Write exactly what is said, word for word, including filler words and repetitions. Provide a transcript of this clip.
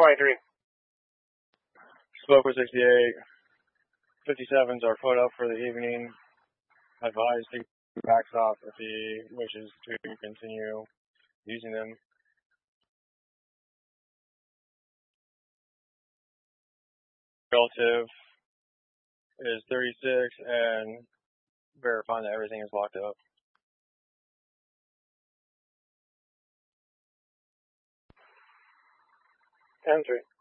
twenty-three. Spoke with sixty-eight. fifty-sevens are put up for the evening. Advised to backs off if he wishes to continue using them. Relative is thirty-six and verifying that everything is locked up. ten three.